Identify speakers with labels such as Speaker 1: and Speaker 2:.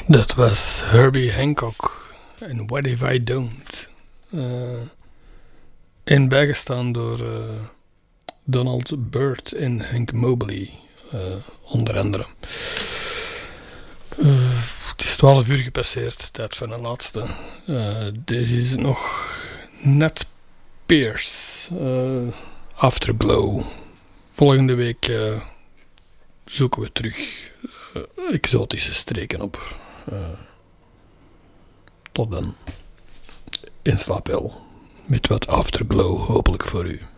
Speaker 1: Dat was Herbie Hancock en What If I Don't. En bijgestaan door Donald Byrd en Hank Mobley, onder andere. Het is 12 uur gepasseerd, tijd voor een laatste. Deze is nog Nat Pierce, Afterglow. Volgende week zoeken we terug exotische streken op. Tot dan. In slaap wel. Met wat Afterglow hopelijk voor u.